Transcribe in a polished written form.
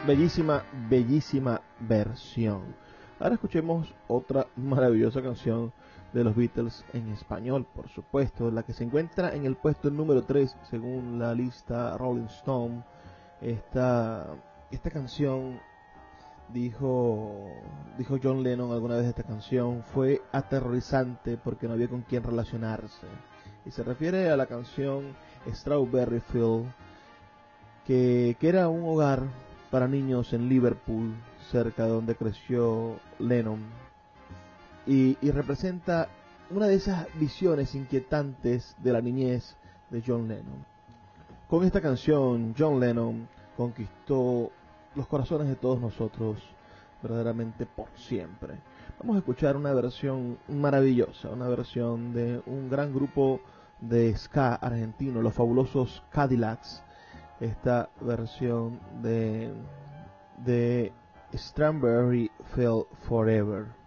Bellísima, bellísima versión. Ahora escuchemos otra maravillosa canción de los Beatles en español, por supuesto, la que se encuentra en el puesto número 3 según la lista Rolling Stone. Esta canción, dijo John Lennon alguna vez de esta canción, fue aterrorizante porque no había con quién relacionarse. Y se refiere a la canción Strawberry Field, que era un hogar para niños en Liverpool, cerca de donde creció Lennon, y representa una de esas visiones inquietantes de la niñez de John Lennon. Con esta canción, John Lennon conquistó los corazones de todos nosotros verdaderamente por siempre. Vamos a escuchar una versión maravillosa, una versión de un gran grupo de ska argentino, los fabulosos Cadillacs. Esta versión de Strawberry Field Forever.